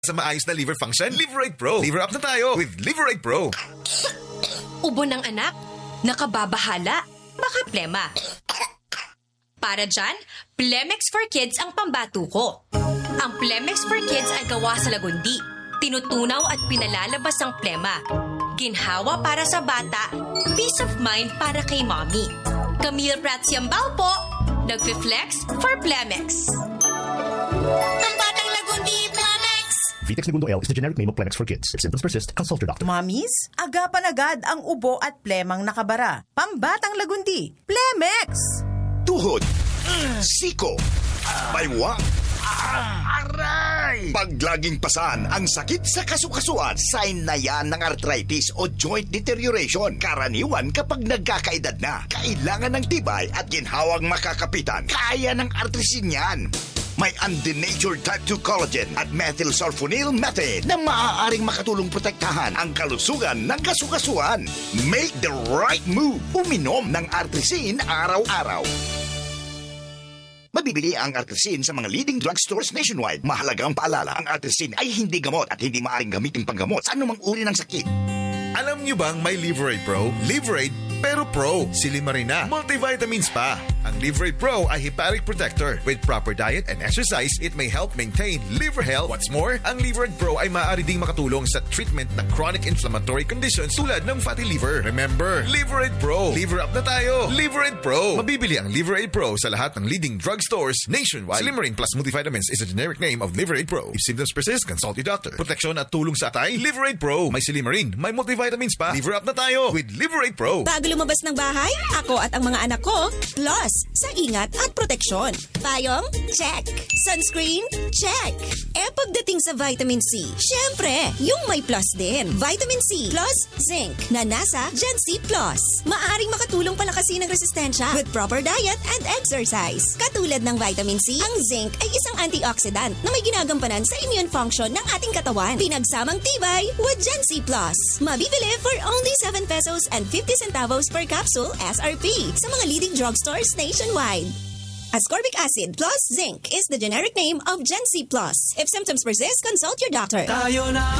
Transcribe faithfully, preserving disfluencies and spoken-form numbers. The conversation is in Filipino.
Sa maayos na liver function, Liverate Pro. Liver up na tayo with Liverate Pro. Ubo ng anak, nakababahala, baka plema. Para dyan, Plemex for Kids ang pambato ko. Ang Plemex for Kids ay gawa sa lagundi. Tinutunaw at pinalalabas ang plema. Ginhawa para sa bata, peace of mind para kay mommy. Camille Pratsiambao po, nagfi-flex for Plemex. Ang batang lagundi, Plemex! Vitex Segundo L is the generic name of Plemex for kids. If symptoms persist, consult your doctor. Mommies, agapan agad ang ubo at plemang nakabara. Pambatang lagundi, Plemex! Tuhod, siko, baywang, aray! Pag laging pasan ang sakit sa kasukasuan, sign na yan ng arthritis o joint deterioration. Karaniwan kapag nagkakaedad na, kailangan ng tibay at ginhawang makakapitan. Kaya ng artrisin yan. May undenatured type two collagen at methylsulfonyl methane na maaaring makatulong protektahan ang kalusugan ng kasukasuan. Make the right move. Uminom ng artrisin araw-araw. Mabibili ang artrisin sa mga leading drugstores nationwide. Mahalagang paalala, ang artrisin ay hindi gamot at hindi maaaring gamitin panggamot sa anumang uri ng sakit. Alam nyo bang may Liverate Pro? Liverate pero Pro. Silimarin na. Multivitamins pa. Ang Liverate Pro ay hepatic protector. With proper diet and exercise, it may help maintain liver health. What's more, ang Liverate Pro ay maaari ding makatulong sa treatment ng chronic inflammatory conditions tulad ng fatty liver. Remember, Liverate Pro. Liver up na tayo. Liverate Pro. Mabibili ang Liverate Pro sa lahat ng leading drugstores nationwide. Silimarin plus multivitamins is a generic name of Liverate Pro. If symptoms persist, consult your doctor. Proteksyon at tulong sa atay, Liverate Pro. May silimarin, may multivitamins pa. Liver up na tayo with Liverate Pro. Bago lumabas ng bahay, ako at ang mga anak ko, plus sa ingat at proteksyon. Payong? Check. Sunscreen? Check. Eh pagdating sa vitamin C, syempre, yung may plus din. Vitamin C plus zinc na nasa Gen C Plus. Maaring makatulong palakasin ang resistensya with proper diet and exercise. Katulad ng vitamin C, ang zinc ay isang antioxidant na may ginagampanan sa immune function ng ating katawan. Pinagsamang tibay with Gen C Plus. Mabibili for only seven pesos and fifty centavos per capsule S R P sa mga leading drugstores nationwide. Ascorbic acid plus zinc is the generic name of Gen C Plus. If symptoms persist, consult your doctor. Tayo na